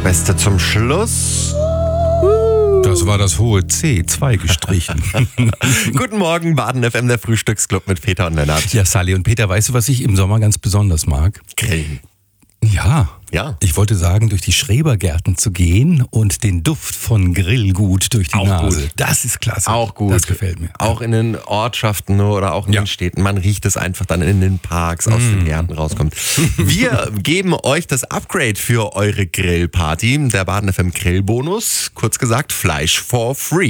Beste zum Schluss. Das war das hohe C, 2 gestrichen. Guten Morgen, Baden FM, der Frühstücksclub mit Peter und Lennart. Ja, Sally und Peter, weißt du, was ich im Sommer ganz besonders mag? Grillen. Ja. Ja. Ich wollte sagen, durch die Schrebergärten zu gehen und den Duft von Grillgut durch die Auch Nase. gut. Das ist klasse. Auch gut. Das gefällt mir. Auch in den Ortschaften oder auch in den Städten. Man riecht es einfach dann in den Parks, aus den Gärten rauskommt. Wir geben euch das Upgrade für eure Grillparty. Der Baden FM Grillbonus. Kurz gesagt, Fleisch for free.